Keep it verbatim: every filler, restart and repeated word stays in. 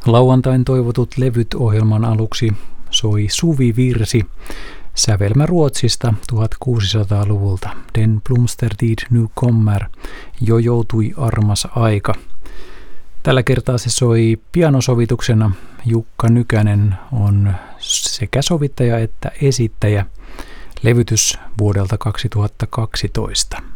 Lauantain toivotut levyt ohjelman aluksi soi Suvivirsi, sävelmä Ruotsista tuhatkuusisataaluvulta. Den blomstertid nu kommer, jo joutui armas aika. Tällä kertaa se soi pianosovituksena. Jukka Nykänen on sekä sovittaja että esittäjä. Levytys vuodelta kaksituhattakaksitoista.